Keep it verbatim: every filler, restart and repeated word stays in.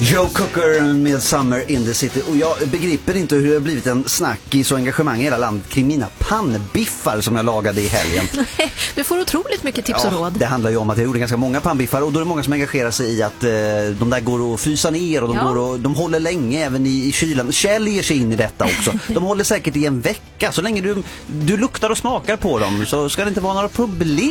Joe Cocker med Summer in the City. Och jag begriper inte hur det har blivit en snackis och engagemang i hela landet kring mina pannbiffar som jag lagade i helgen. Du får otroligt mycket tips och Ja, råd. det handlar ju om att jag gjorde ganska många pannbiffar och då är det många som engagerar sig i att eh, de där går att frysa ner och de, Ja. går och, de håller länge även i, i kylan. Kjell ger sig in i detta också. De håller säkert i en vecka. Så länge du, du luktar och smakar på dem så ska det inte vara några problem.